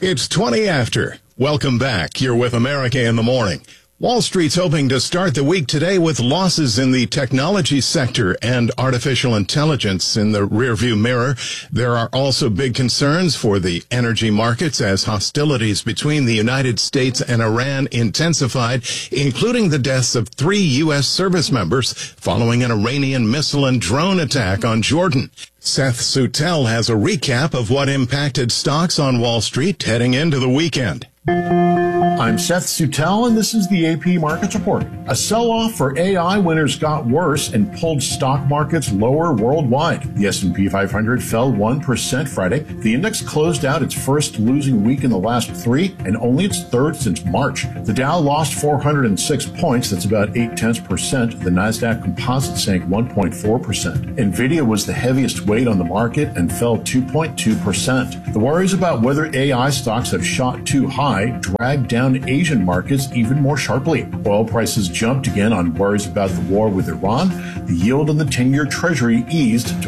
It's 20 after. Welcome back. You're with America in the Morning. Wall Street's hoping to start the week today with losses in the technology sector and artificial intelligence in the rearview mirror. There are also big concerns for the energy markets as hostilities between the United States and Iran intensified, including the deaths of 3 U.S. service members following an Iranian missile and drone attack on Jordan. Seth Sutel has a recap of what impacted stocks on Wall Street heading into the weekend. I'm Seth Sutel, and this is the AP Markets Report. A sell-off for AI winners got worse and pulled stock markets lower worldwide. The S&P 500 fell 1% Friday. The index closed out its first losing week in the last 3 and only its third since March. The Dow lost 406 points. That's about 0.8%. The Nasdaq Composite sank 1.4%. Nvidia was the heaviest weight on the market and fell 2.2%. The worries about whether AI stocks have shot too high dragged down Asian markets even more sharply. Oil prices jumped again on worries about the war with Iran. The yield on the 10-year Treasury eased to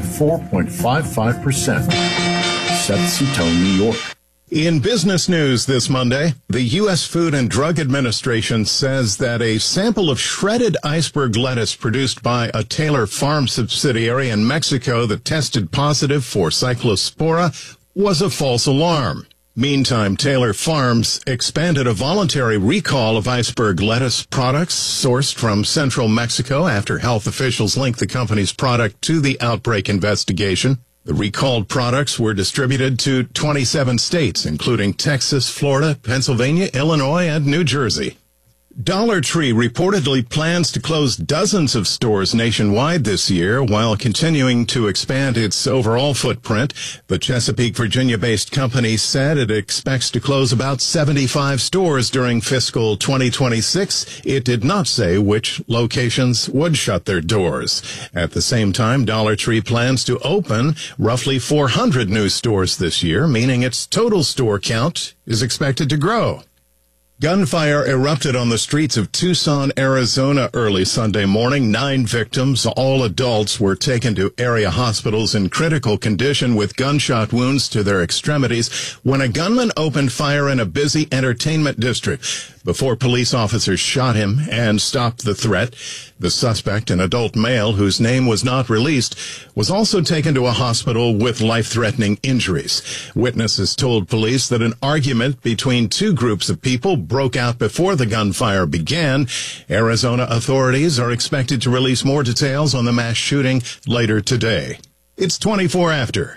4.55%. Seth Sutel, New York. In business news this Monday, the U.S. Food and Drug Administration says that a sample of shredded iceberg lettuce produced by a Taylor Farm subsidiary in Mexico that tested positive for Cyclospora was a false alarm. Meantime, Taylor Farms expanded a voluntary recall of iceberg lettuce products sourced from central Mexico after health officials linked the company's product to the outbreak investigation. The recalled products were distributed to 27 states, including Texas, Florida, Pennsylvania, Illinois, and New Jersey. Dollar Tree reportedly plans to close dozens of stores nationwide this year while continuing to expand its overall footprint. The Chesapeake, Virginia-based company said it expects to close about 75 stores during fiscal 2026. It did not say which locations would shut their doors. At the same time, Dollar Tree plans to open roughly 400 new stores this year, meaning its total store count is expected to grow. Gunfire erupted on the streets of Tucson, Arizona early Sunday morning. 9 victims, all adults, were taken to area hospitals in critical condition with gunshot wounds to their extremities when a gunman opened fire in a busy entertainment district before police officers shot him and stopped the threat. The suspect, an adult male whose name was not released, was also taken to a hospital with life-threatening injuries. Witnesses told police that an argument between 2 groups of people broke out before the gunfire began. Arizona authorities are expected to release more details on the mass shooting later today. It's 24 after.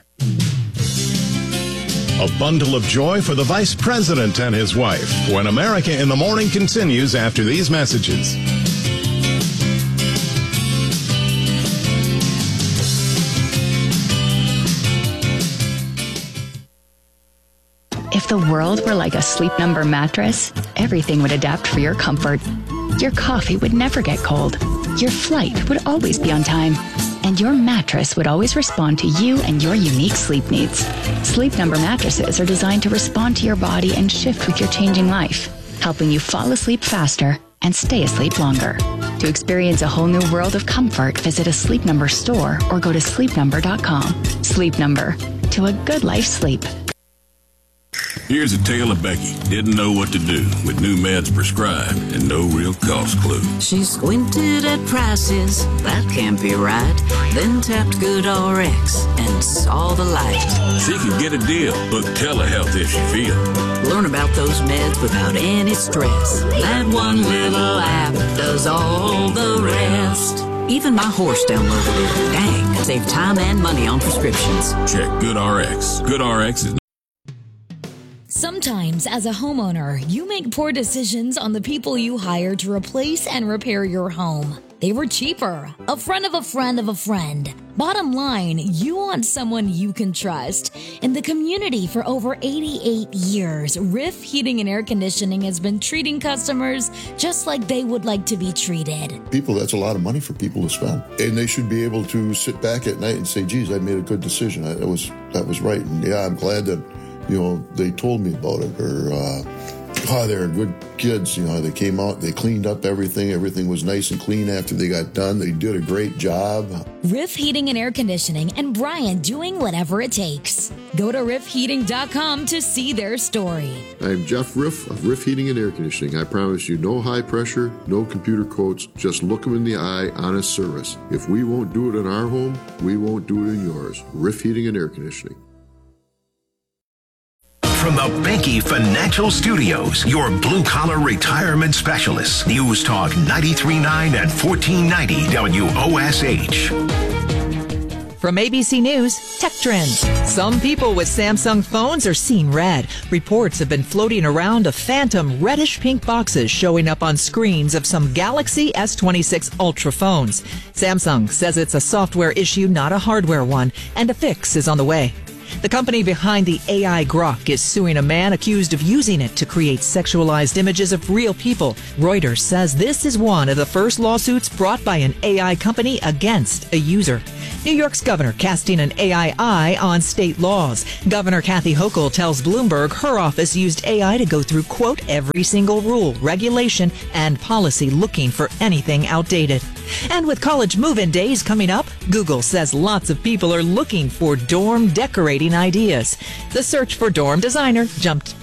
A bundle of joy for the Vice President and his wife when America in the Morning continues after these messages. If the world were like a Sleep Number mattress, everything would adapt for your comfort. Your coffee would never get cold. Your flight would always be on time. And your mattress would always respond to you and your unique sleep needs. Sleep Number mattresses are designed to respond to your body and shift with your changing life, helping you fall asleep faster and stay asleep longer. To experience a whole new world of comfort, visit a Sleep Number store or go to sleepnumber.com. Sleep Number. To a good life sleep. Here's a tale of Becky. Didn't know what to do with new meds prescribed and no real cost clue. She squinted at prices, that can't be right. Then tapped GoodRx and saw the light. She could get a deal. Book telehealth if she feels. Learn about those meds without any stress. That one little app does all the rest. Even my horse downloaded it. Dang, save time and money on prescriptions. Check GoodRx. GoodRx is Sometimes, as a homeowner, you make poor decisions on the people you hire to replace and repair your home. They were cheaper, a friend of a friend of a friend. Bottom line, you want someone you can trust. In the community for over 88 years, Riff Heating and Air Conditioning has been treating customers just like they would like to be treated. People, that's a lot of money for people to spend. And they should be able to sit back at night and say, geez, I made a good decision. That was right. And yeah, I'm glad that, they told me about it, or God, they're good kids. They came out, they cleaned up everything. Everything was nice and clean after they got done. They did a great job. Riff Heating and Air Conditioning, and Brian doing whatever it takes. Go to riffheating.com to see their story. I'm Jeff Riff of Riff Heating and Air Conditioning. I promise you, no high pressure, no computer quotes, just look them in the eye, honest service. If we won't do it in our home, we won't do it in yours. Riff Heating and Air Conditioning. From the Benke Financial Studios, your blue-collar retirement specialists. News Talk 93.9 and 1490 WOSH. From ABC News, Tech Trends. Some people with Samsung phones are seeing red. Reports have been floating around of phantom reddish-pink boxes showing up on screens of some Galaxy S26 Ultra phones. Samsung says it's a software issue, not a hardware one, and a fix is on the way. The company behind the AI Grok is suing a man accused of using it to create sexualized images of real people. Reuters says this is one of the first lawsuits brought by an AI company against a user. New York's governor casting an AI eye on state laws. Governor Kathy Hochul tells Bloomberg her office used AI to go through, quote, every single rule, regulation, and policy looking for anything outdated. And with college move-in days coming up, Google says lots of people are looking for dorm decorating ideas. The search for dorm designer jumped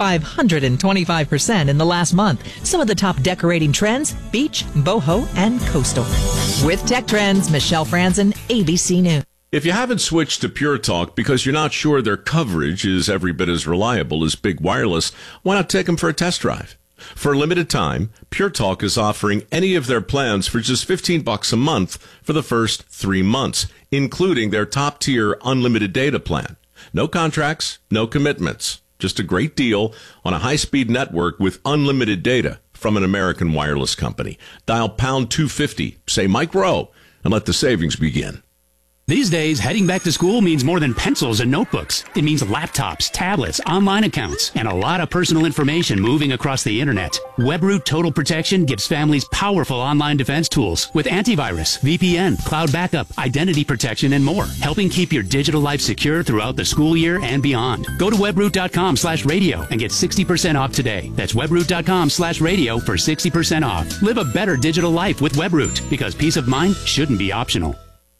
525% in the last month. Some of the top decorating trends, beach, boho, and coastal. With Tech Trends, Michelle Franzen, ABC News. If you haven't switched to Pure Talk because you're not sure their coverage is every bit as reliable as Big Wireless, why not take them for a test drive? For a limited time, Pure Talk is offering any of their plans for just $15 a month for the first 3 months, including their top-tier unlimited data plan. No contracts, no commitments. Just a great deal on a high-speed network with unlimited data from an American wireless company. Dial pound 250, say Mike Rowe, and let the savings begin. These days, heading back to school means more than pencils and notebooks. It means laptops, tablets, online accounts, and a lot of personal information moving across the internet. WebRoot Total Protection gives families powerful online defense tools with antivirus, VPN, cloud backup, identity protection, and more, helping keep your digital life secure throughout the school year and beyond. Go to webroot.com/radio and get 60% off today. That's webroot.com/radio for 60% off. Live a better digital life with WebRoot, because peace of mind shouldn't be optional.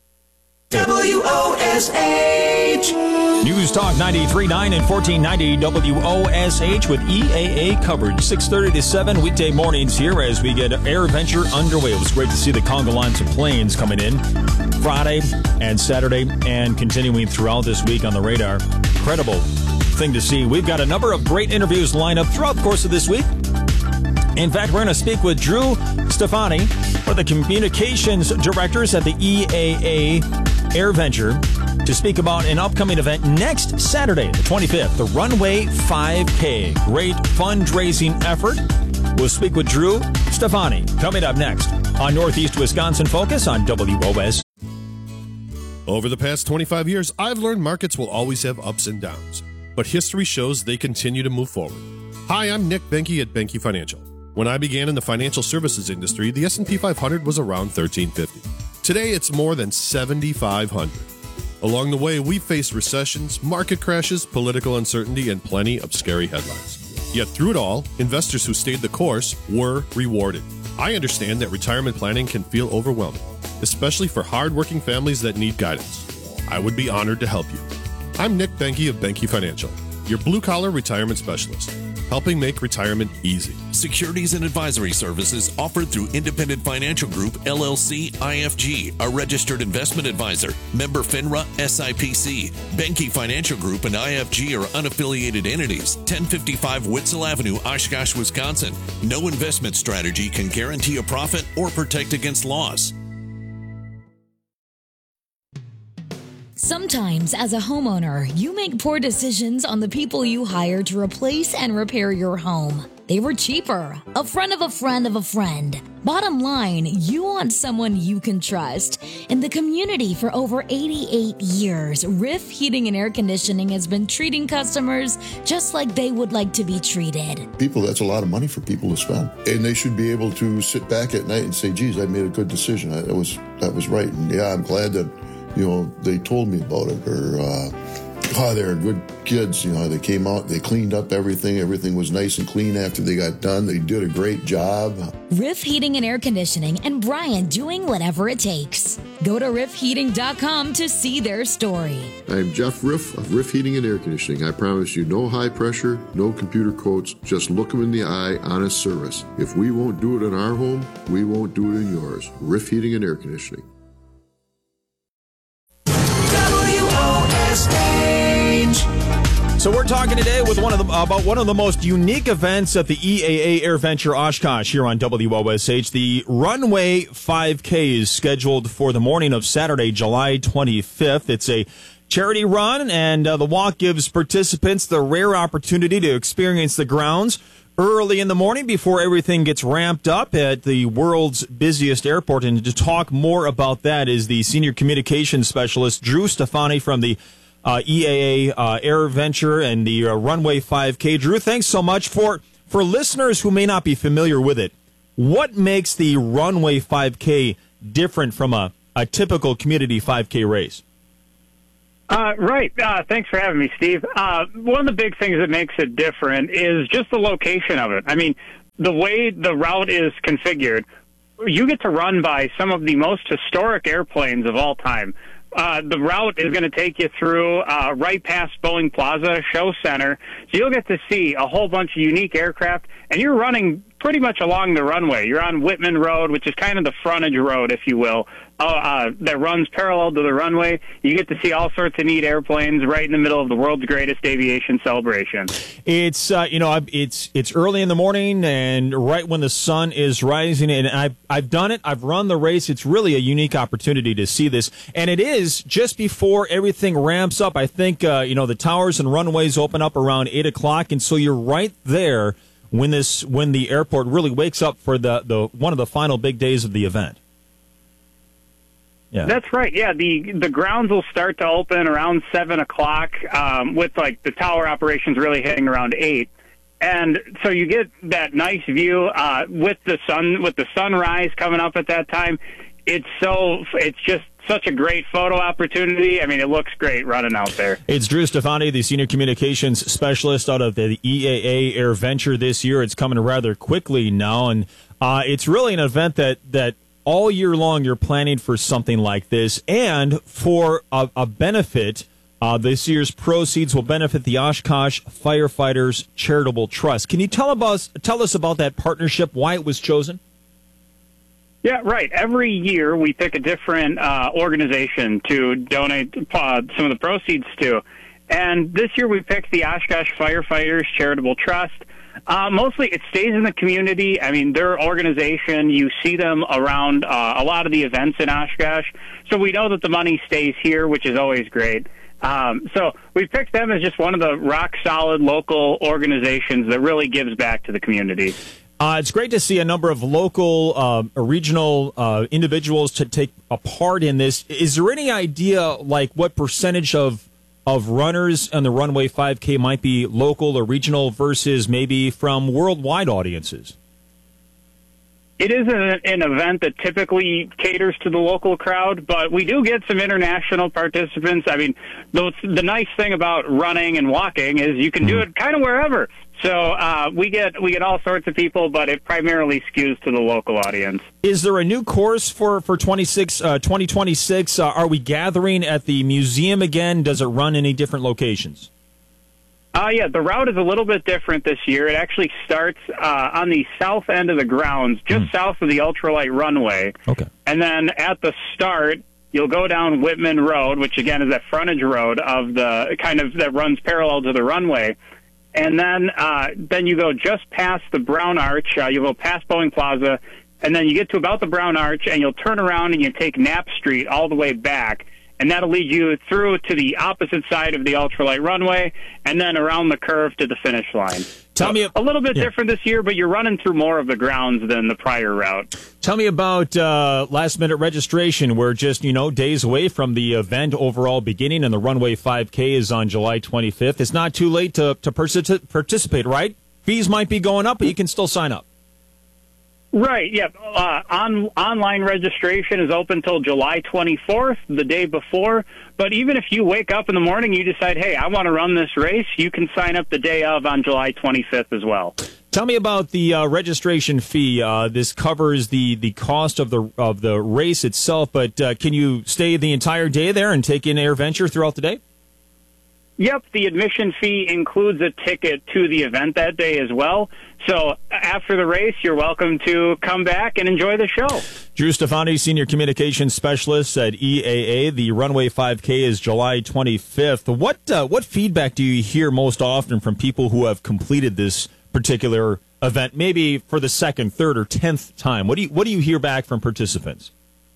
WOSH. News Talk 93.9 and 1490 WOSH with EAA coverage. 6:30 to 7 weekday mornings here as we get Air Venture underway. It was great to see the conga lines of planes coming in Friday and Saturday and continuing throughout this week on the radar. Incredible thing to see. We've got a number of great interviews lined up throughout the course of this week. In fact, we're going to speak with Drew Stefani, one of the communications directors at the EAA Air Venture, to speak about an upcoming event next Saturday, the 25th, the Runway 5K. Great fundraising effort. We'll speak with Drew Stefani coming up next on Northeast Wisconsin Focus on WOS. Over the past 25 years, I've learned markets will always have ups and downs, but history shows they continue to move forward. Hi, I'm Nick Benke at Benke Financial. When I began in the financial services industry, the S&P 500 was around 1350. Today, it's more than 7,500. Along the way, we faced recessions, market crashes, political uncertainty, and plenty of scary headlines. Yet through it all, investors who stayed the course were rewarded. I understand that retirement planning can feel overwhelming, especially for hardworking families that need guidance. I would be honored to help you. I'm Nick Benke of Benke Financial, your blue-collar retirement specialist, helping make retirement easy. Securities and advisory services offered through Independent Financial Group, LLC, IFG, a registered investment advisor, member FINRA, SIPC. Benke Financial Group and IFG are unaffiliated entities. 1055 Witzel Avenue, Oshkosh, Wisconsin. No investment strategy can guarantee a profit or protect against loss. Sometimes, as a homeowner, you make poor decisions on the people you hire to replace and repair your home. They were cheaper, a friend of a friend of a friend. Bottom line, you want someone you can trust. In the community for over 88 years, Riff Heating and Air Conditioning has been treating customers just like they would like to be treated. People, that's a lot of money for people to spend. And they should be able to sit back at night and say, geez, I made a good decision. That was right. And yeah, I'm glad that they told me about it, or God, they're good kids. They came out, they cleaned up everything. Everything was nice and clean after they got done. They did a great job. Riff Heating and Air Conditioning, and Brian doing whatever it takes. Go to riffheating.com to see their story. I'm Jeff Riff of Riff Heating and Air Conditioning. I promise you, no high pressure, no computer quotes, just look them in the eye, honest service. If we won't do it in our home, we won't do it in yours. Riff Heating and Air Conditioning. So we're talking today with about one of the most unique events at the EAA AirVenture Oshkosh here on WOSH. The Runway 5K is scheduled for the morning of Saturday, July 25th. It's a charity run, and the walk gives participants the rare opportunity to experience the grounds early in the morning before everything gets ramped up at the world's busiest airport. And to talk more about that is the Senior Communications Specialist, Drew Stefani from the EAA AirVenture and the Runway 5K. Drew, thanks so much. For listeners who may not be familiar with it, what makes the Runway 5K different from a typical community 5K race? Right. Thanks for having me, Steve. One of the big things that makes it different is just the location of it. I mean, the way the route is configured, you get to run by some of the most historic airplanes of all time. The route is going to take you through right past Boeing Plaza Show Center, so you'll get to see a whole bunch of unique aircraft, and you're running pretty much along the runway. You're on Whitman Road, which is kind of the frontage road, if you will, that runs parallel to the runway. You get to see all sorts of neat airplanes right in the middle of the world's greatest aviation celebration. It's it's early in the morning and right when the sun is rising, and I've done it. I've run the race. It's really a unique opportunity to see this, and it is just before everything ramps up. I think the towers and runways open up around 8 o'clock, and so you're right there when the airport really wakes up for the one of the final big days of the event. Yeah, that's right. Yeah, the grounds will start to open around 7 o'clock, with the tower operations really hitting around 8. And so you get that nice view with the sunrise coming up at that time. It's just such a great photo opportunity. I mean, it looks great running out there. It's Drew Stefani, the Senior Communications Specialist out of the EAA AirVenture this year. It's coming rather quickly now, and it's really an event that all year long you're planning for something like this, and for a benefit. This year's proceeds will benefit the Oshkosh Firefighters Charitable Trust. Can you tell us about that partnership, why it was chosen? Yeah, right. Every year we pick a different organization to donate some of the proceeds to. And this year we picked the Oshkosh Firefighters Charitable Trust. Mostly it stays in the community. I mean, their organization, you see them around a lot of the events in Oshkosh. So we know that the money stays here, which is always great. So we picked them as just one of the rock-solid local organizations that really gives back to the community. It's great to see a number of local, regional individuals to take a part in this. Is there any idea, what percentage of runners on the Runway 5K might be local or regional versus maybe from worldwide audiences? It is an event that typically caters to the local crowd, but we do get some international participants. I mean, the nice thing about running and walking is you can do it kind of wherever. So we get all sorts of people, but it primarily skews to the local audience. Is there a new course for 2026? Are we gathering at the museum again? Does it run any different locations? Yeah, the route is a little bit different this year. It actually starts on the south end of the grounds, just south of the ultralight runway. Okay. And then at the start, you'll go down Whitman Road, which again is that frontage road of the that runs parallel to the runway. And then you go just past the Brown Arch. You'll go past Boeing Plaza, and then you get to about the Brown Arch, and you'll turn around and you take Knapp Street all the way back. And that'll lead you through to the opposite side of the ultralight runway and then around the curve to the finish line. Tell me a little bit different this year, but you're running through more of the grounds than the prior route. Tell me about last-minute registration. We're just, days away from the event overall beginning, and the Runway 5K is on July 25th. It's not too late to participate, right? Fees might be going up, but you can still sign up. Right, yeah. Online registration is open till July 24th, the day before. But even if you wake up in the morning, you decide, hey, I want to run this race, you can sign up the day of on July 25th as well. Tell me about the registration fee. This covers the cost of the race itself, but can you stay the entire day there and take in AirVenture throughout the day? Yep, the admission fee includes a ticket to the event that day as well. So after the race, you're welcome to come back and enjoy the show. Drew Stefani, Senior Communications Specialist at EAA. The Runway 5K is July 25th. What feedback do you hear most often from people who have completed this particular event, maybe for the second, third, or 10th time? What do you hear back from participants?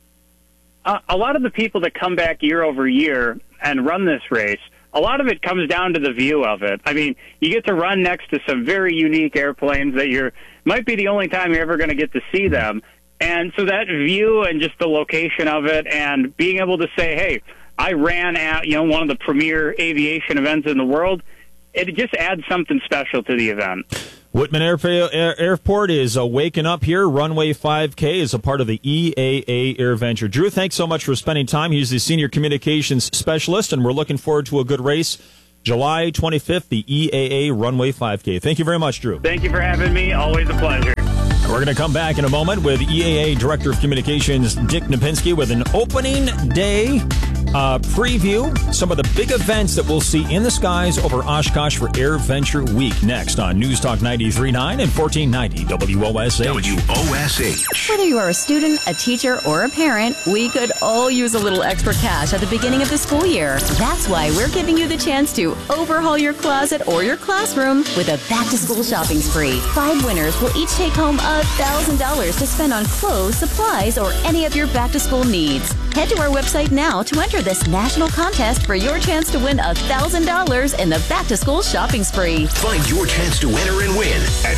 A lot of the people that come back year over year and run this race, a lot of it comes down to the view of it. I mean, you get to run next to some very unique airplanes that might be the only time you're ever going to get to see them. And so that view and just the location of it and being able to say, hey, I ran at, one of the premier aviation events in the world, it just adds something special to the event. Whitman Airport is waking up here. Runway 5K is a part of the EAA AirVenture. Drew, thanks so much for spending time. He's the Senior Communications Specialist, and we're looking forward to a good race. July 25th, the EAA Runway 5K. Thank you very much, Drew. Thank you for having me. Always a pleasure. We're going to come back in a moment with EAA Director of Communications, Dick Napinski, with an opening day preview. Some of the big events that we'll see in the skies over Oshkosh for AirVenture Week. Next on News Talk 93.9 and 1490 WOSH. WOSH. Whether you are a student, a teacher, or a parent, we could all use a little extra cash at the beginning of the school year. That's why we're giving you the chance to overhaul your closet or your classroom with a back-to-school shopping spree. 5 winners will each take home $1,000 to spend on clothes, supplies, or any of your back-to-school needs. Head to our website now to enter this national contest for your chance to win $1,000 in the back-to-school shopping spree. Find your chance to enter and win at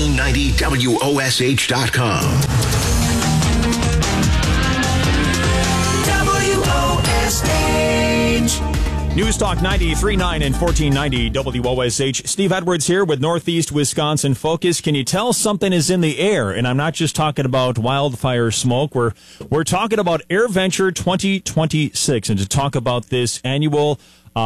1490WOSH.com. WOSH. News Talk 93.9 and 1490 WOSH. Steve Edwards here with Northeast Wisconsin Focus. Can you tell something is in the air? And I'm not just talking about wildfire smoke. We're talking about AirVenture 2026. And to talk about this annual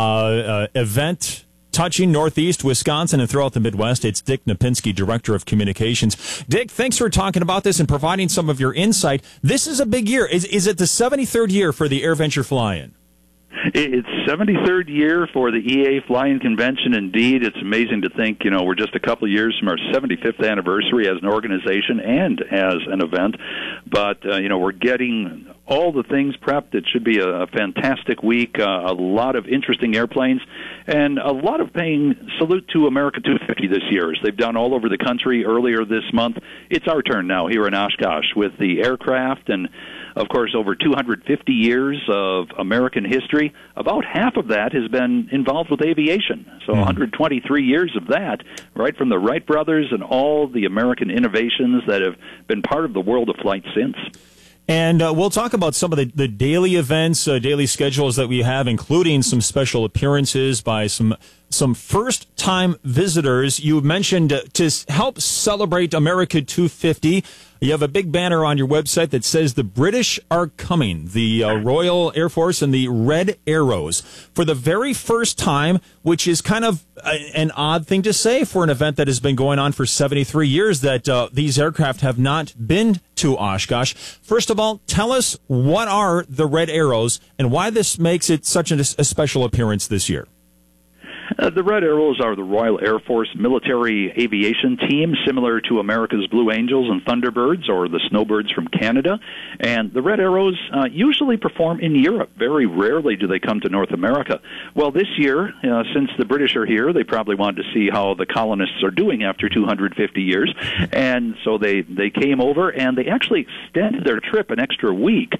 event touching Northeast Wisconsin and throughout the Midwest, it's Dick Napinski, Director of Communications. Dick, thanks for talking about this and providing some of your insight. This is a big year. Is it the 73rd year for the AirVenture Fly-In? It's 73rd year for the EA Fly-In Convention. Indeed, it's amazing to think, we're just a couple of years from our 75th anniversary as an organization and as an event. But, we're getting all the things prepped. It should be a fantastic week, a lot of interesting airplanes, and a lot of paying salute to America 250 this year, as they've done all over the country earlier this month. It's our turn now here in Oshkosh with the aircraft and, of course, over 250 years of American history. About half of that has been involved with aviation. So 123 years of that, right from the Wright brothers and all the American innovations that have been part of the world of flight since. And we'll talk about some of the daily events, daily schedules that we have, including some special appearances by some first-time visitors. You mentioned to help celebrate America 250, you have a big banner on your website that says the British are coming, the Royal Air Force and the Red Arrows. For the very first time, which is kind of an odd thing to say for an event that has been going on for 73 years, that these aircraft have not been to Oshkosh. First of all, tell us what are the Red Arrows and why this makes it such a special appearance this year. The Red Arrows are the Royal Air Force military aviation team, similar to America's Blue Angels and Thunderbirds or the Snowbirds from Canada. And the Red Arrows usually perform in Europe. Very rarely do they come to North America. Well, this year, since the British are here, they probably wanted to see how the colonists are doing after 250 years. And so they came over, and they actually extended their trip an extra week.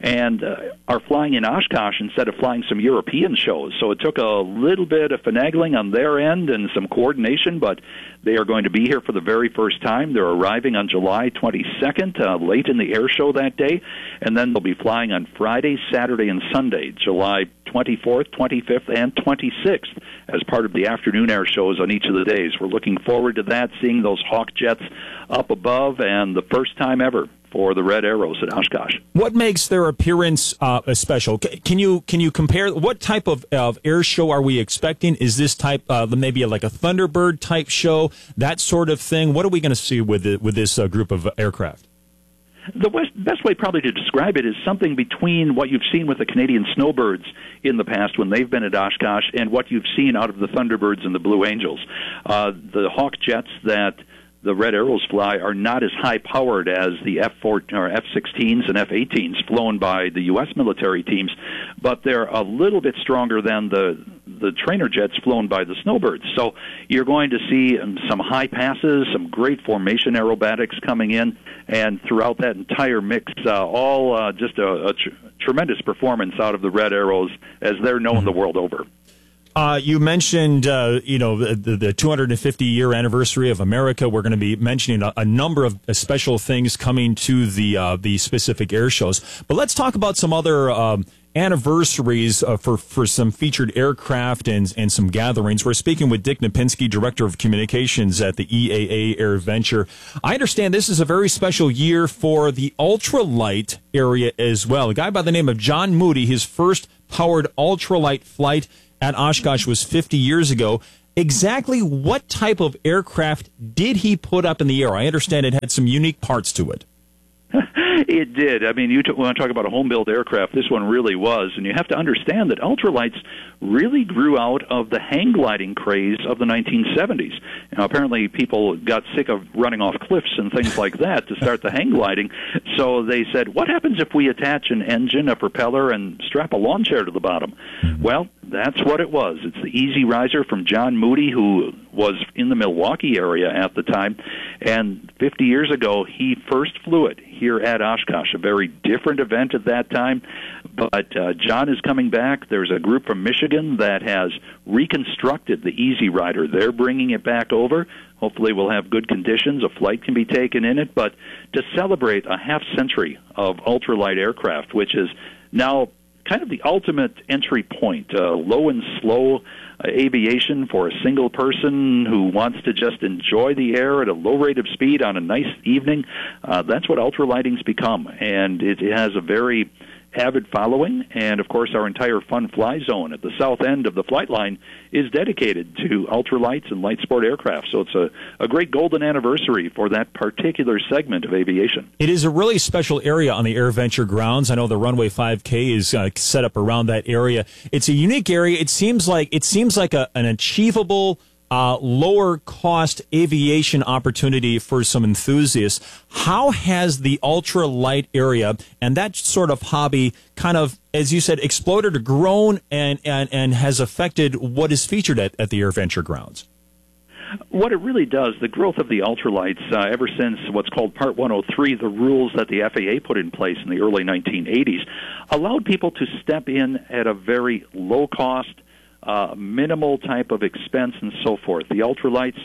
and are flying in Oshkosh instead of flying some European shows. So it took a little bit of finagling on their end and some coordination, but they are going to be here for the very first time. They're arriving on July 22nd, late in the air show that day, and then they'll be flying on Friday, Saturday, and Sunday, July 24th, 25th, and 26th, as part of the afternoon air shows on each of the days. We're looking forward to that, seeing those Hawk jets up above, and the first time ever for the Red Arrows at Oshkosh. What makes their appearance special? Can you compare? What type of air show are we expecting? Is this type maybe like a Thunderbird type show, that sort of thing? What are we going to see with this group of aircraft? The best way probably to describe it is something between what you've seen with the Canadian Snowbirds in the past when they've been at Oshkosh and what you've seen out of the Thunderbirds and the Blue Angels. The Hawk jets that the Red Arrows fly are not as high-powered as the F-16s and F-18s flown by the U.S. military teams, but they're a little bit stronger than the trainer jets flown by the Snowbirds. So you're going to see some high passes, some great formation aerobatics coming in, and throughout that entire mix, just a tremendous performance out of the Red Arrows as they're known the world over. You mentioned, the 250-year anniversary of America. We're going to be mentioning a number of special things coming to the specific air shows. But let's talk about some other anniversaries for some featured aircraft and some gatherings. We're speaking with Dick Napinski, Director of Communications at the EAA AirVenture. I understand this is a very special year for the ultralight area as well. A guy by the name of John Moody, his first powered ultralight flight at Oshkosh was 50 years ago. Exactly what type of aircraft did he put up in the air? I understand it had some unique parts to it. It did. I mean, you want to talk about a home-built aircraft, this one really was. And you have to understand that ultralights really grew out of the hang gliding craze of the 1970s. Now, apparently people got sick of running off cliffs and things like that to start the hang gliding. So they said, what happens if we attach an engine, a propeller, and strap a lawn chair to the bottom? Well, that's what it was. It's the Easy Riser from John Moody, who was in the Milwaukee area at the time. And 50 years ago, he first flew it here at Oshkosh, a very different event at that time. But John is coming back. There's a group from Michigan that has reconstructed the Easy Rider. They're bringing it back over. Hopefully we'll have good conditions. A flight can be taken in it. But to celebrate a half-century of ultralight aircraft, which is now kind of the ultimate entry point, low and slow aviation for a single person who wants to just enjoy the air at a low rate of speed on a nice evening. That's what ultralighting's become, and it has a very avid following. And of course, our entire Fun Fly Zone at the south end of the flight line is dedicated to ultralights and light sport aircraft. So it's a great golden anniversary for that particular segment of aviation. It is a really special area on the AirVenture grounds. I know the Runway 5K is set up around that area. It's a unique area. It seems like an achievable lower cost aviation opportunity for some enthusiasts. How has the ultralight area and that sort of hobby kind of, as you said, exploded or grown and has affected what is featured at the AirVenture grounds? What it really does, the growth of the ultralights, ever since what's called Part 103, the rules that the FAA put in place in the early 1980s, allowed people to step in at a very low cost, minimal type of expense and so forth. The ultralights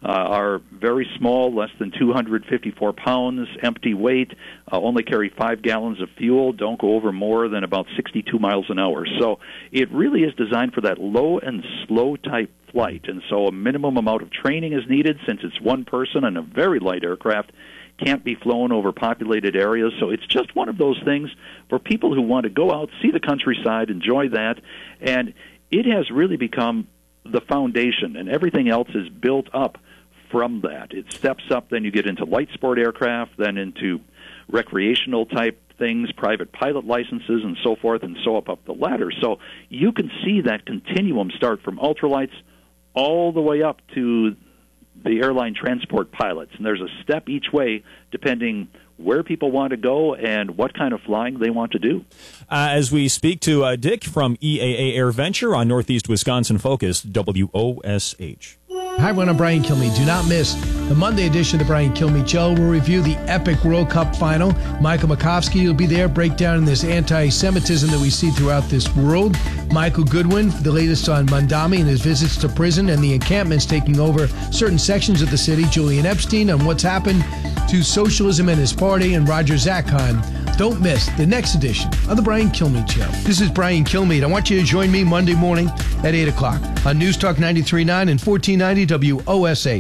are very small, less than 254 pounds, empty weight, only carry 5 gallons of fuel, don't go over more than about 62 miles an hour. So it really is designed for that low and slow type flight. And so a minimum amount of training is needed since it's one person and a very light aircraft. Can't be flown over populated areas. So it's just one of those things for people who want to go out, see the countryside, enjoy that. And it has really become the foundation, and everything else is built up from that. It steps up, then you get into light sport aircraft, then into recreational type things, private pilot licenses, and so forth, and so up the ladder. So you can see that continuum start from ultralights all the way up to the airline transport pilots. And there's a step each way depending where people want to go and what kind of flying they want to do. As we speak to Dick from EAA AirVenture on Northeast Wisconsin Focus, WOSH. Hi, everyone. I'm Brian Kilmeade. Do not miss The Monday edition of the Brian Kilmeade Show will review the epic World Cup final. Michael Makovsky will be there, break down this anti-Semitism that we see throughout this world. Michael Goodwin, the latest on Mandami and his visits to prison and the encampments taking over certain sections of the city. Julian Epstein on what's happened to socialism and his party, and Roger Zakheim. Don't miss the next edition of the Brian Kilmeade Show. This is Brian Kilmeade. I want you to join me Monday morning at 8 o'clock on News Talk 93.9 and 1490 WOSH.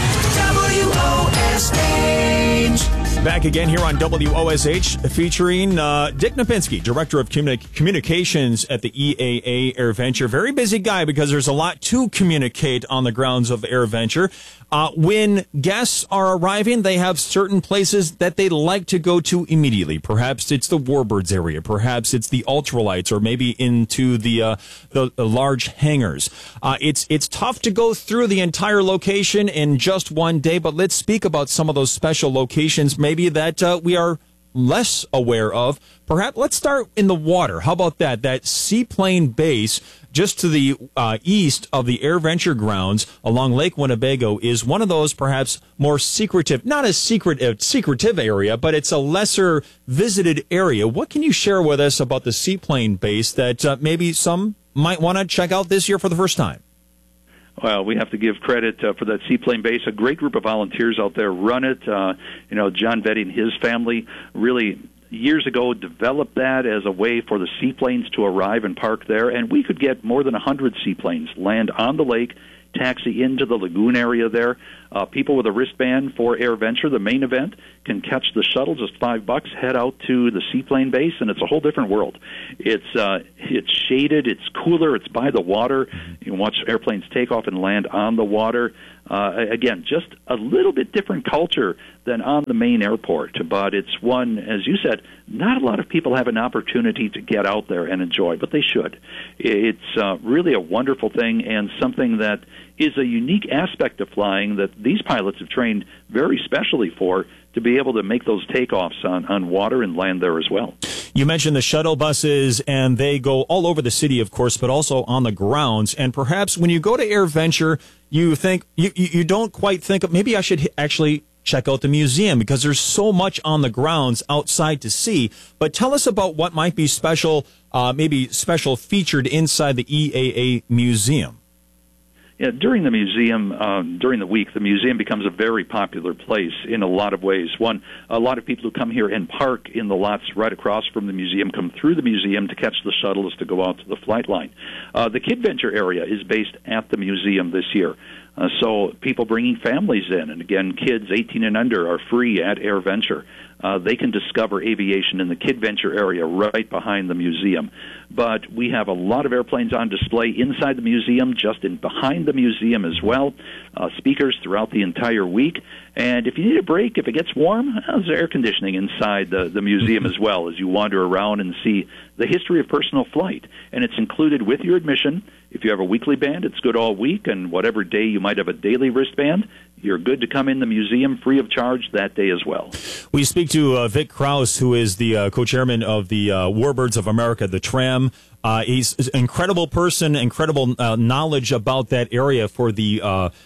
Back again here on WOSH, featuring Dick Napinski, Director of Communications at the EAA AirVenture. Very busy guy because there's a lot to communicate on the grounds of AirVenture. When guests are arriving, they have certain places that they like to go to immediately. Perhaps it's the Warbirds area. Perhaps it's the Ultralights, or maybe into the large hangars. It's tough to go through the entire location in just one day, but let's speak about some of those special locations maybe that we are less aware of. Perhaps let's start in the water. How about that? That seaplane base just to the east of the AirVenture grounds along Lake Winnebago is one of those perhaps more secretive, not as secretive area, but it's a lesser visited area. What can you share with us about the seaplane base that maybe some might want to check out this year for the first time? Well, we have to give credit for that seaplane base. A great group of volunteers out there run it. John Vetty and his family really years ago developed that as a way for the seaplanes to arrive and park there, and we could get more than 100 seaplanes land on the lake, taxi into the lagoon area there. People with a wristband for AirVenture, the main event, can catch the shuttle, just $5, head out to the seaplane base, and it's a whole different world. It's shaded, it's cooler, it's by the water. You can watch airplanes take off and land on the water. Again, just a little bit different culture than on the main airport, but it's one, as you said, not a lot of people have an opportunity to get out there and enjoy, but they should. It's really a wonderful thing and something that is a unique aspect of flying that these pilots have trained very specially for, to be able to make those takeoffs on water and land there as well. You mentioned the shuttle buses, and they go all over the city, of course, but also on the grounds. And perhaps when you go to AirVenture, you think you don't quite think of, maybe I should actually check out the museum because there's so much on the grounds outside to see. But tell us about what might be special, maybe special featured inside the EAA museum. Yeah, during the museum, during the week, the museum becomes a very popular place in a lot of ways. One, a lot of people who come here and park in the lots right across from the museum come through the museum to catch the shuttles to go out to the flight line. The KidVenture area is based at the museum this year. So people bringing families in, and again, kids 18 and under are free at AirVenture. They can discover aviation in the KidVenture area right behind the museum. But we have a lot of airplanes on display inside the museum, just in behind the museum as well, speakers throughout the entire week. And if you need a break, if it gets warm, there's air conditioning inside the museum as well as you wander around and see the history of personal flight. And it's included with your admission. If you have a weekly band, it's good all week, and whatever day you might have a daily wristband, you're good to come in the museum free of charge that day as well. We speak to Vic Krause, who is the co-chairman of the Warbirds of America, the TRAM. He's an incredible person, incredible knowledge about that area for the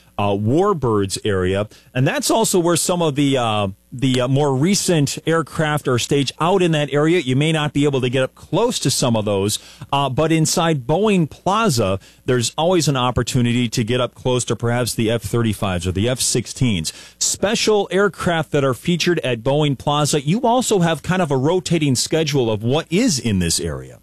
Warbirds area, and that's also where some of the more recent aircraft are staged out in that area. You may not be able to get up close to some of those, but inside Boeing Plaza, there's always an opportunity to get up close to perhaps the F-35s or the F-16s. Special aircraft that are featured at Boeing Plaza. You also have kind of a rotating schedule of what is in this area.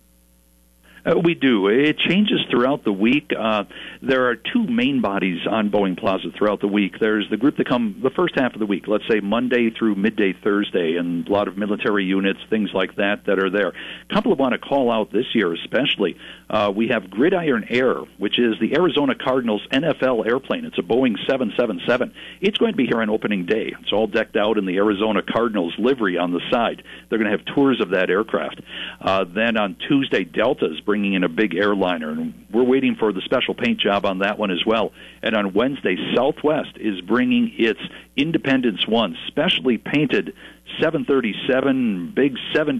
We do. It changes throughout the week. There are two main bodies on Boeing Plaza throughout the week. There's the group that come the first half of the week, let's say Monday through midday Thursday, and a lot of military units, things like that are there. A couple I want to call out this year especially. We have Gridiron Air, which is the Arizona Cardinals NFL airplane. It's a Boeing 777. It's going to be here on opening day. It's all decked out in the Arizona Cardinals livery on the side. They're going to have tours of that aircraft. Then on Tuesday, Delta is bringing in a big airliner, and we're waiting for the special paint job on that one as well. And on Wednesday, Southwest is bringing its Independence One, specially painted 737, big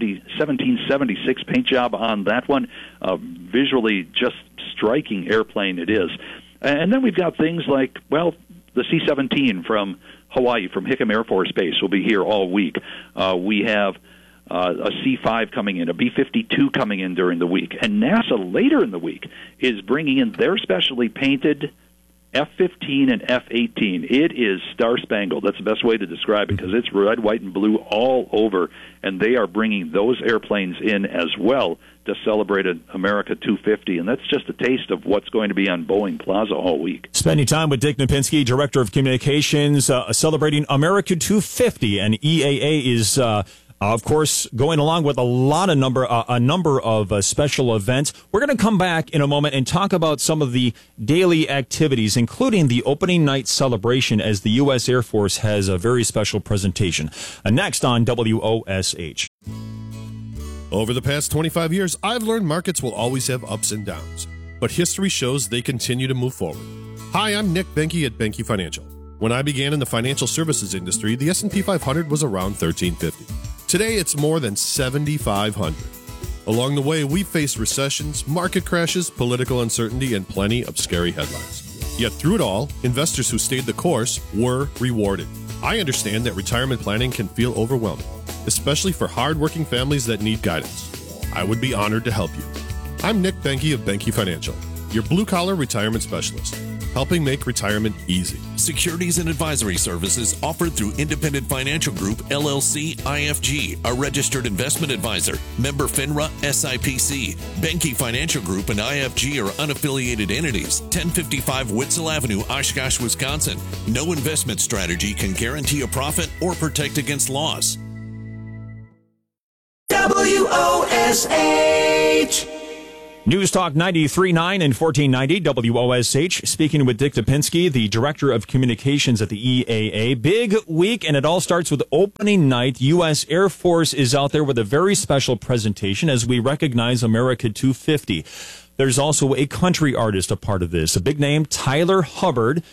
1776 paint job on that one. Visually just striking airplane it is. And then we've got things like, well, the C-17 from Hawaii, from Hickam Air Force Base, will be here all week. We have a C-5 coming in, a B-52 coming in during the week. And NASA later in the week is bringing in their specially painted F-15 and F-18. It is star-spangled. That's the best way to describe it, because it's red, white, and blue all over, and they are bringing those airplanes in as well to celebrate America 250, and that's just a taste of what's going to be on Boeing Plaza all week. Spending time with Dick Napinski, Director of Communications, celebrating America 250, and EAA is of course, going along with a number of special events. We're going to come back in a moment and talk about some of the daily activities, including the opening night celebration, as the U.S. Air Force has a very special presentation. Next on WOSH. Over the past 25 years, I've learned markets will always have ups and downs, but history shows they continue to move forward. Hi, I'm Nick Benke at Benke Financial. When I began in the financial services industry, the S&P 500 was around 1350. Today, it's more than 7,500. Along the way, we've faced recessions, market crashes, political uncertainty, and plenty of scary headlines. Yet through it all, investors who stayed the course were rewarded. I understand that retirement planning can feel overwhelming, especially for hardworking families that need guidance. I would be honored to help you. I'm Nick Benke of Benke Financial, your blue-collar retirement specialist, helping make retirement easy. Securities and advisory services offered through Independent Financial Group, LLC, IFG, a registered investment advisor. Member FINRA, SIPC. Benke Financial Group and IFG are unaffiliated entities. 1055 Witzel Avenue, Oshkosh, Wisconsin. No investment strategy can guarantee a profit or protect against loss. WOSH. News Talk 93.9 and 1490 WOSH. Speaking with Dick Napinski, the Director of Communications at the EAA. Big week, and it all starts with opening night. U.S. Air Force is out there with a very special presentation as we recognize America 250. There's also a country artist a part of this, a big name, Tyler Hubbard,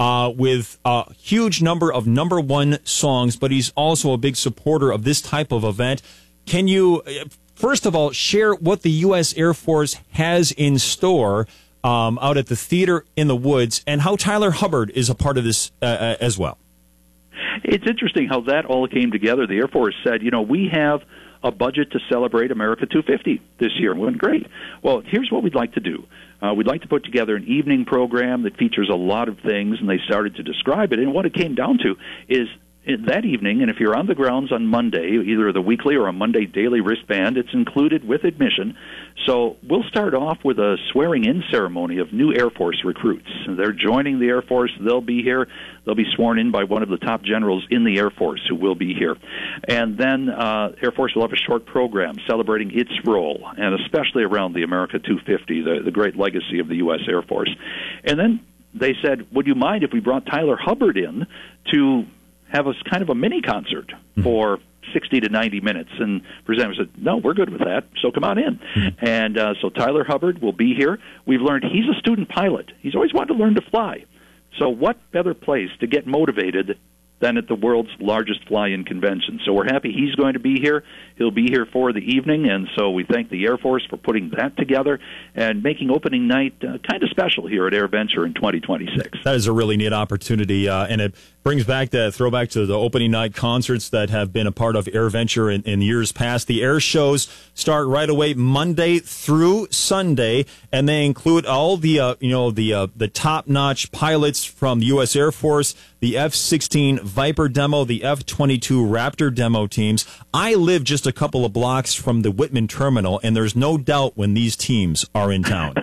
with a huge number of number one songs, but he's also a big supporter of this type of event. Can you, first of all, share what the U.S. Air Force has in store out at the Theater in the Woods, and how Tyler Hubbard is a part of this as well? It's interesting how that all came together. The Air Force said, we have a budget to celebrate America 250 this year. And we went, great. Well, here's what we'd like to do. We'd like to put together an evening program that features a lot of things, and they started to describe it. And what it came down to is, that evening, and if you're on the grounds on Monday, either the weekly or a Monday daily wristband, it's included with admission. So we'll start off with a swearing-in ceremony of new Air Force recruits. They're joining the Air Force. They'll be here. They'll be sworn in by one of the top generals in the Air Force who will be here. And then Air Force will have a short program celebrating its role, and especially around the America 250, the great legacy of the U.S. Air Force. And then they said, would you mind if we brought Tyler Hubbard in to have us kind of a mini concert for 60 to 90 minutes? And presenters said, no, we're good with that, so come on in. And so Tyler Hubbard will be here. We've learned he's a student pilot. He's always wanted to learn to fly. So what better place to get motivated than at the world's largest fly-in convention? So we're happy he's going to be here. He'll be here for the evening, and so we thank the Air Force for putting that together and making opening night kind of special here at AirVenture in 2026. That is a really neat opportunity, and it brings back that throwback to the opening night concerts that have been a part of AirVenture in years past. The air shows start right away Monday through Sunday, and they include all the the top-notch pilots from the U.S. Air Force, the F-16 Viper demo, the F-22 Raptor demo teams. I live just a couple of blocks from the Whitman terminal, and there's no doubt when these teams are in town.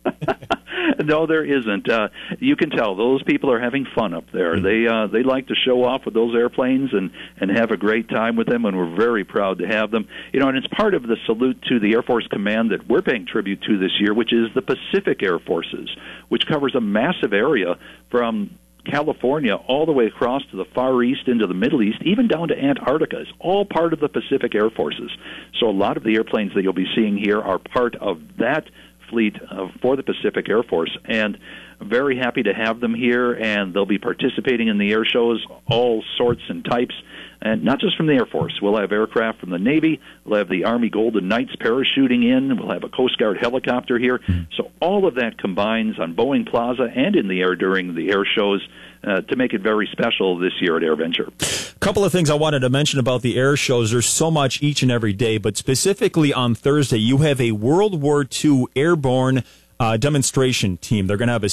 No, there isn't. You can tell those people are having fun up there. They like to show off with those airplanes and have a great time with them, and we're very proud to have them. And it's part of the salute to the Air Force Command that we're paying tribute to this year, which is the Pacific Air Forces, which covers a massive area from California all the way across to the Far East into the Middle East, even down to Antarctica. It's all part of the Pacific Air Forces. So a lot of the airplanes that you'll be seeing here are part of that fleet for the Pacific Air Force, and very happy to have them here, and they'll be participating in the air shows, all sorts and types. and not just from the Air Force. We'll have aircraft from the Navy. We'll have the Army Golden Knights parachuting in. We'll have a Coast Guard helicopter here. So all of that combines on Boeing Plaza and in the air during the air shows to make it very special this year at AirVenture. A couple of things I wanted to mention about the air shows. There's so much each and every day, but specifically on Thursday, you have a World War II airborne demonstration team. They're going to have a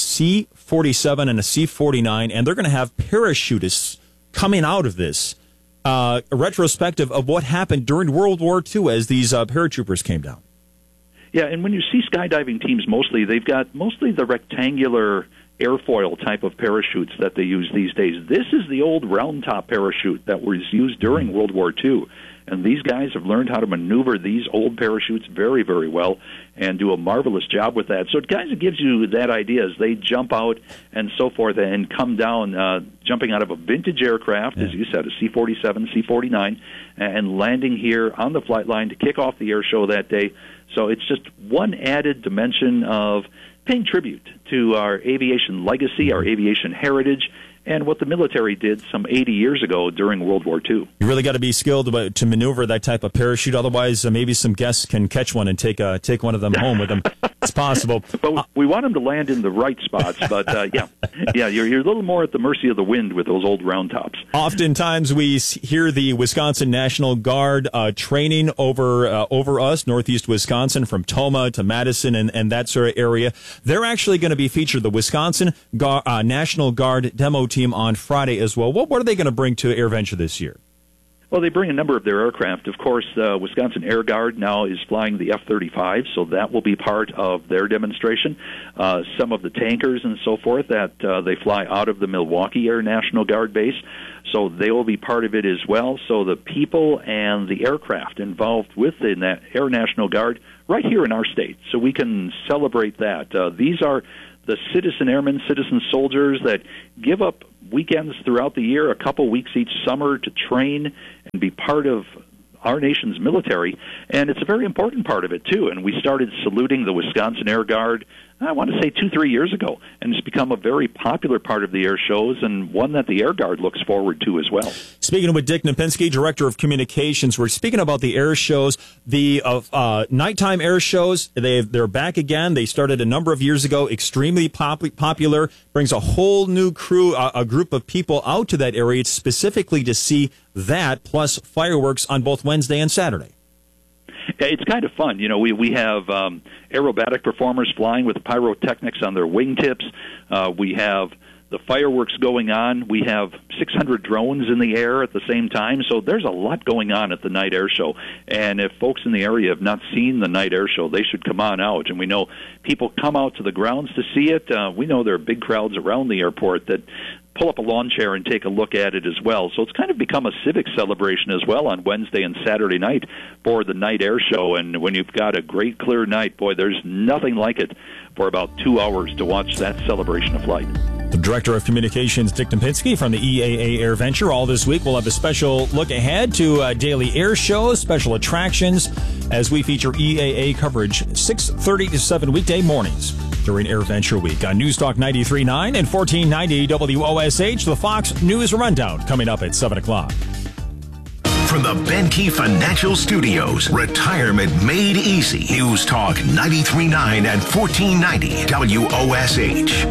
C-47 and a C-49, and they're going to have parachutists coming out of this. A retrospective of what happened during World War II as these paratroopers came down. Yeah, and when you see skydiving teams, they've got mostly the rectangular airfoil type of parachutes that they use these days. This is the old round top parachute that was used during World War II. And these guys have learned how to maneuver these old parachutes very, very well and do a marvelous job with that. So it kind of gives you that idea as they jump out and so forth and come down, jumping out of a vintage aircraft, as you said, a C-47, C-49, and landing here on the flight line to kick off the air show that day. So it's just one added dimension of paying tribute to our aviation legacy, our aviation heritage, and what the military did some 80 years ago during World War II. You really got to be skilled to maneuver that type of parachute. Otherwise, maybe some guests can catch one and take one of them home with them. It's possible. But we want them to land in the right spots. But, you're a little more at the mercy of the wind with those old round tops. Oftentimes, we hear the Wisconsin National Guard training over us, northeast Wisconsin, from Toma to Madison and that sort of area. They're actually going to be featured, the Wisconsin National Guard demo team on Friday as well. What are they going to bring to AirVenture this year? Well, they bring a number of their aircraft. Of course, Wisconsin Air Guard now is flying the F-35, so that will be part of their demonstration. Some of the tankers and so forth that they fly out of the Milwaukee Air National Guard base, so they will be part of it as well. So the people and the aircraft involved within that Air National Guard right here in our state, so we can celebrate that. These are the citizen airmen, citizen soldiers that give up weekends throughout the year, a couple weeks each summer to train and be part of our nation's military, and it's a very important part of it, too. And we started saluting the Wisconsin Air Guard, I want to say 2-3 years ago, and it's become a very popular part of the air shows and one that the Air Guard looks forward to as well. Speaking with Dick Knapinski, Director of Communications, we're speaking about the air shows, the nighttime air shows. They're back again. They started a number of years ago, extremely popular, brings a whole new crew, a group of people out to that area specifically to see that, plus fireworks on both Wednesday and Saturday. It's kind of fun. You know, we have aerobatic performers flying with pyrotechnics on their wingtips. We have the fireworks going on. We have 600 drones in the air at the same time. So there's a lot going on at the night air show. And if folks in the area have not seen the night air show, they should come on out. And we know people come out to the grounds to see it. We know there are big crowds around the airport that pull up a lawn chair and take a look at it as well. So it's kind of become a civic celebration as well on Wednesday and Saturday night for the night air show. And when you've got a great clear night, boy, there's nothing like it for about 2 hours to watch that celebration of flight. The Director of Communications, Dick Knapinski from the EAA AirVenture. All this week, we'll have a special look ahead to daily air shows, special attractions, as we feature EAA coverage 6:30 to 7 weekday mornings during AirVenture Week on News Talk 93.9 and 1490 WOSH. The Fox News Rundown coming up at 7 o'clock. From the Benke Financial Studios, retirement made easy. News Talk 93.9 and 1490 WOSH.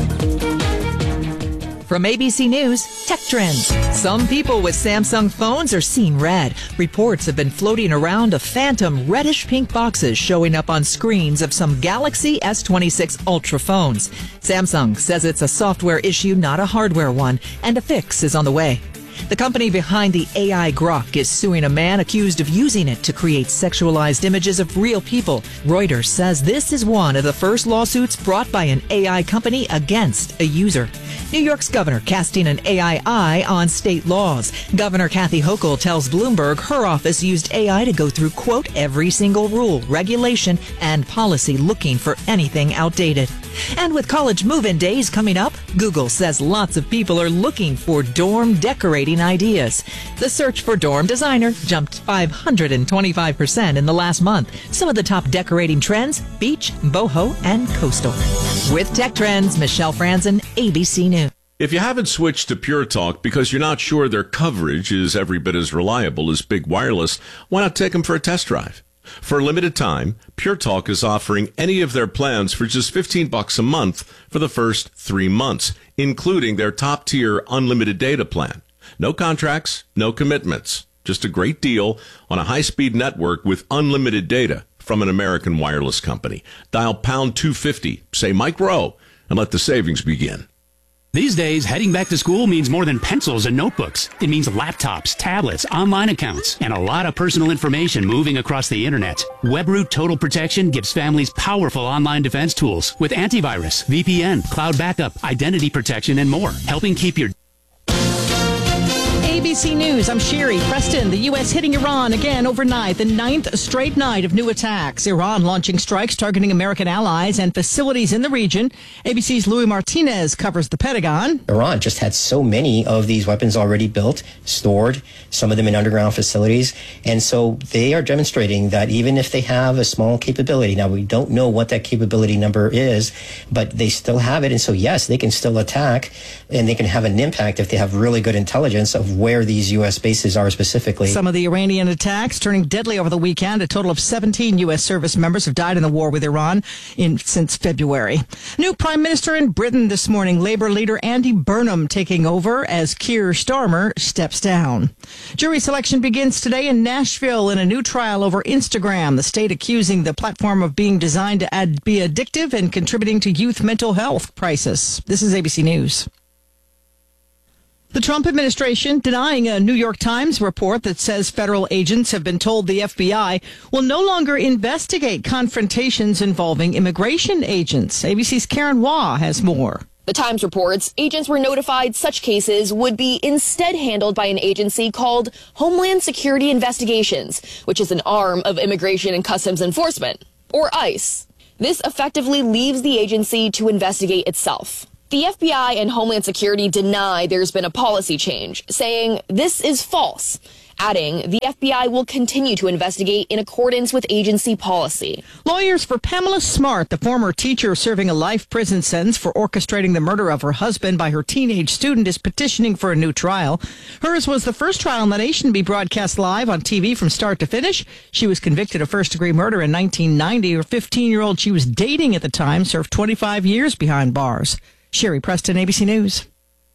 From ABC News, Tech Trends. Some people with Samsung phones are seeing red. Reports have been floating around of phantom reddish-pink boxes showing up on screens of some Galaxy S26 Ultra phones. Samsung says it's a software issue, not a hardware one, and a fix is on the way. The company behind the AI Grok is suing a man accused of using it to create sexualized images of real people. Reuters says this is one of the first lawsuits brought by an AI company against a user. New York's governor casting an AI eye on state laws. Governor Kathy Hochul tells Bloomberg her office used AI to go through, quote, every single rule, regulation, and policy looking for anything outdated. And with college move-in days coming up, Google says lots of people are looking for dorm decorating ideas. The search for dorm designer jumped 525% in the last month. Some of the top decorating trends, beach, boho, and coastal. With Tech Trends, Michelle Franzen, ABC News. If you haven't switched to Pure Talk because you're not sure their coverage is every bit as reliable as Big Wireless, why not take them for a test drive? For a limited time, Pure Talk is offering any of their plans for just $15 a month for the first 3 months, including their top-tier unlimited data plan. No contracts, no commitments. Just a great deal on a high-speed network with unlimited data from an American wireless company. Dial pound 250, say Mike Rowe, and let the savings begin. These days, heading back to school means more than pencils and notebooks. It means laptops, tablets, online accounts, and a lot of personal information moving across the internet. WebRoot Total Protection gives families powerful online defense tools with antivirus, VPN, cloud backup, identity protection, and more, helping keep your ABC News, I'm Sherry Preston. The U.S. hitting Iran again overnight, the 9th straight night of new attacks. Iran launching strikes targeting American allies and facilities in the region. ABC's Louis Martinez covers the Pentagon. Iran just had so many of these weapons already built, stored, some of them in underground facilities. And so they are demonstrating that even if they have a small capability, now we don't know what that capability number is, but they still have it. And so, yes, they can still attack and they can have an impact if they have really good intelligence of where these U.S. bases are specifically. Some of the Iranian attacks turning deadly over the weekend. A total of 17 U.S. service members have died in the war with Iran since February. New prime minister in Britain this morning. Labour leader Andy Burnham taking over as Keir Starmer steps down. Jury selection begins today in Nashville in a new trial over Instagram. The state accusing the platform of being designed to be addictive and contributing to youth mental health crisis. This is ABC News. The Trump administration denying a New York Times report that says federal agents have been told the FBI will no longer investigate confrontations involving immigration agents. ABC's Karen Waugh has more. The Times reports agents were notified such cases would be instead handled by an agency called Homeland Security Investigations, which is an arm of Immigration and Customs Enforcement, or ICE. This effectively leaves the agency to investigate itself. The FBI and Homeland Security deny there's been a policy change, saying this is false, adding the FBI will continue to investigate in accordance with agency policy. Lawyers for Pamela Smart, the former teacher serving a life prison sentence for orchestrating the murder of her husband by her teenage student, is petitioning for a new trial. Hers was the first trial in the nation to be broadcast live on TV from start to finish. She was convicted of first-degree murder in 1990. Her 15-year-old she was dating at the time served 25 years behind bars. Sherry Preston, ABC News.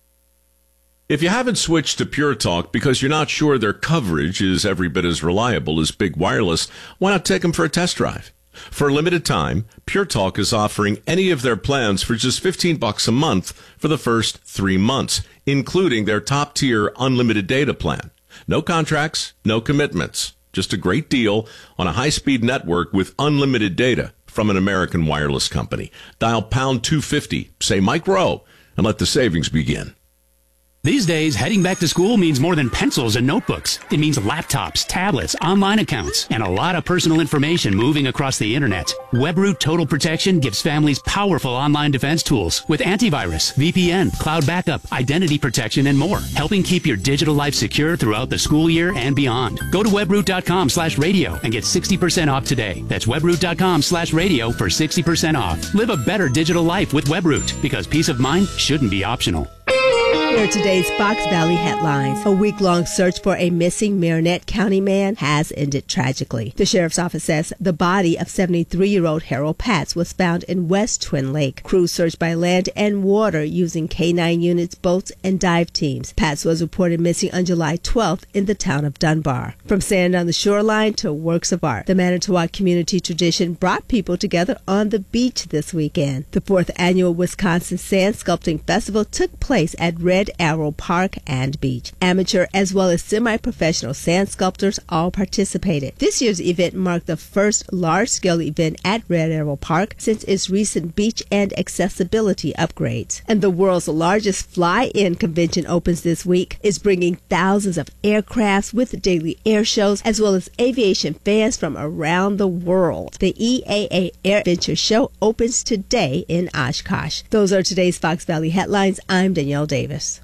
If you haven't switched to Pure Talk because you're not sure their coverage is every bit as reliable as Big Wireless, why not take them for a test drive? For a limited time, Pure Talk is offering any of their plans for just $15 a month for the first 3 months, including their top-tier unlimited data plan. No contracts, no commitments. Just a great deal on a high-speed network with unlimited data from an American wireless company. Dial pound 250, say Mike Rowe, and let the savings begin. These days, heading back to school means more than pencils and notebooks. It means laptops, tablets, online accounts, and a lot of personal information moving across the internet. WebRoot Total Protection gives families powerful online defense tools with antivirus, VPN, cloud backup, identity protection, and more, helping keep your digital life secure throughout the school year and beyond. Go to webroot.com/radio and get 60% off today. That's webroot.com/radio for 60% off. Live a better digital life with WebRoot, because peace of mind shouldn't be optional. Here are today's Fox Valley headlines. A week-long search for a missing Marinette County man has ended tragically. The sheriff's office says the body of 73-year-old Harold Patz was found in West Twin Lake. Crews searched by land and water using K-9 units, boats, and dive teams. Patz was reported missing on July 12th in the town of Dunbar. From sand on the shoreline to works of art, the Manitowoc community tradition brought people together on the beach this weekend. The 4th annual Wisconsin Sand Sculpting Festival took place at Red Arrow Park and Beach. Amateur as well as semi-professional sand sculptors all participated. This year's event marked the first large-scale event at Red Arrow Park since its recent beach and accessibility upgrades. And the world's largest fly-in convention opens this week. It's bringing thousands of aircrafts with daily air shows as well as aviation fans from around the world. The EAA Air Adventure Show opens today in Oshkosh. Those are today's Fox Valley headlines. I'm Danielle Davis.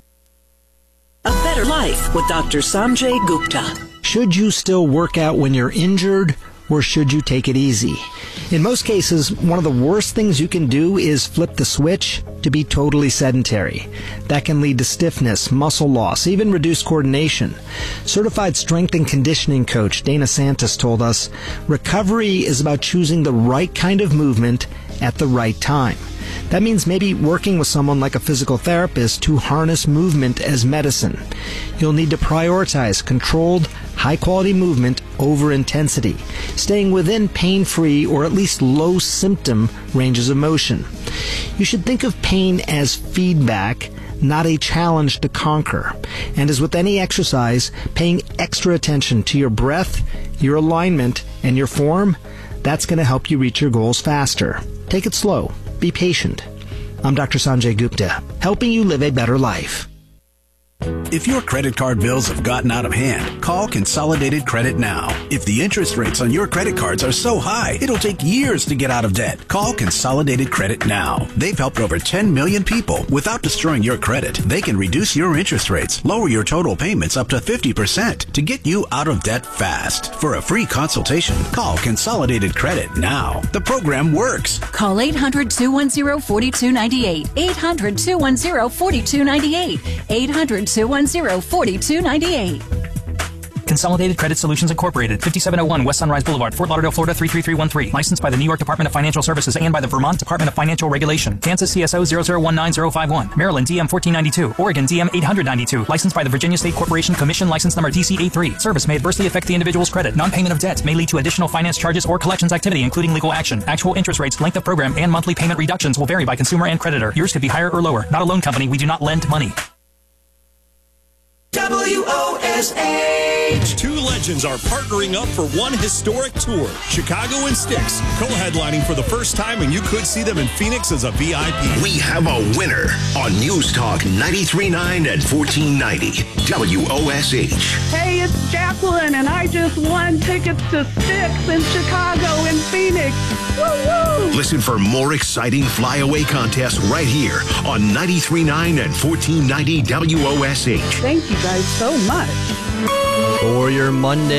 A Better Life with Dr. Sanjay Gupta. Should you still work out when you're injured? or should you take it easy? In most cases, one of the worst things you can do is flip the switch to be totally sedentary. That can lead to stiffness, muscle loss, even reduced coordination. Certified strength and conditioning coach Dana Santos told us, recovery is about choosing the right kind of movement at the right time. That means maybe working with someone like a physical therapist to harness movement as medicine. You'll need to prioritize controlled, high-quality movement over intensity, staying within pain-free or at least low-symptom ranges of motion. You should think of pain as feedback, not a challenge to conquer. And as with any exercise, paying extra attention to your breath, your alignment, and your form, that's going to help you reach your goals faster. Take it slow. Be patient. I'm Dr. Sanjay Gupta, helping you live a better life. If your credit card bills have gotten out of hand, call Consolidated Credit now. If the interest rates on your credit cards are so high, it'll take years to get out of debt. Call Consolidated Credit now. They've helped over 10 million people without destroying your credit. They can reduce your interest rates, lower your total payments up to 50% to get you out of debt fast. For a free consultation, call Consolidated Credit now. The program works. Call 800-210-4298. 800-210-4298. 800-210-4298. Consolidated Credit Solutions Incorporated, 5701 West Sunrise Boulevard, Fort Lauderdale, Florida 33313. Licensed by the New York Department of Financial Services and by the Vermont Department of Financial Regulation. Kansas CSO 0019051. Maryland DM 1492. Oregon DM 892. Licensed by the Virginia State Corporation Commission, license number DC83. Service may adversely affect the individual's credit. Non-payment of debts may lead to additional finance charges or collections activity, including legal action. Actual interest rates, length of program, and monthly payment reductions will vary by consumer and creditor. Yours could be higher or lower. Not a loan company. We do not lend money. WOSH. Two legends are partnering up for one historic tour. Chicago and Styx, co-headlining for the first time, and you could see them in Phoenix as a VIP. We have a winner on News Talk 93.9 and 1490 WOSH. Hey, it's Jacqueline, and I just won tickets to Styx in Chicago and Phoenix. Woo-woo! Listen for more exciting flyaway contests right here on 93.9 and 1490 WOSH. Thank you guys so much. For your Monday